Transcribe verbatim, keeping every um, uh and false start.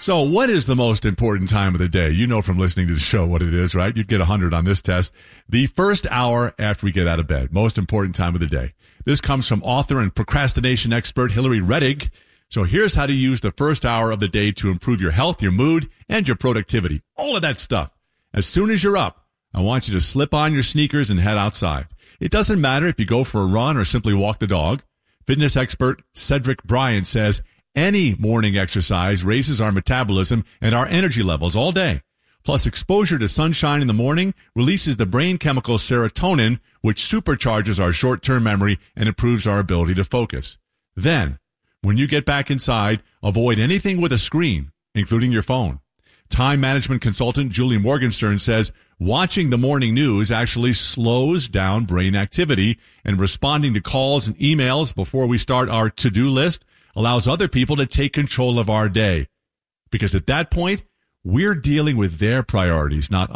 So what is the most important time of the day? You know from listening to the show what it is, right? You'd get one hundred on this test. The first hour after we get out of bed. Most important time of the day. This comes from author and procrastination expert Hillary Reddig. So here's how to use the first hour of the day to improve your health, your mood, and your productivity. All of that stuff. As soon as you're up, I want you to slip on your sneakers and head outside. It doesn't matter if you go for a run or simply walk the dog. Fitness expert Cedric Bryan says any morning exercise raises our metabolism and our energy levels all day. Plus, exposure to sunshine in the morning releases the brain chemical serotonin, which supercharges our short-term memory and improves our ability to focus. Then, when you get back inside, avoid anything with a screen, including your phone. Time management consultant Julie Morgenstern says watching the morning news actually slows down brain activity, and responding to calls and emails before we start our to-do list allows other people to take control of our day. Because at that point, we're dealing with their priorities, not